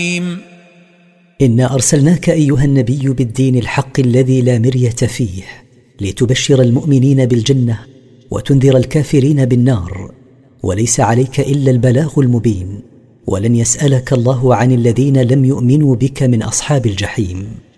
إنا أرسلناك أيها النبي بالدين الحق الذي لا مرية فيه، لتبشر المؤمنين بالجنة وتنذر الكافرين بالنار، وليس عليك إلا البلاغ المبين، ولن يسألك الله عن الذين لم يؤمنوا بك من أصحاب الجحيم.